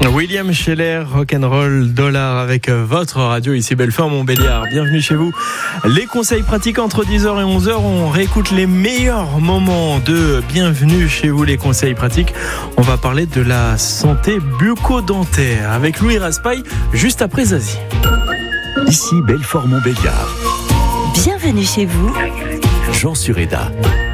William Scheller, Rock'n'Roll Dollar avec votre radio ici Belfort Montbéliard. Bienvenue chez vous. Les conseils pratiques entre 10h et 11h. On réécoute les meilleurs moments de Bienvenue chez vous, les conseils pratiques. On va parler de la santé bucco-dentaire avec Louis Raspail juste après Zazie. Ici Belfort Montbéliard. Bienvenue chez vous. Jean Sureda.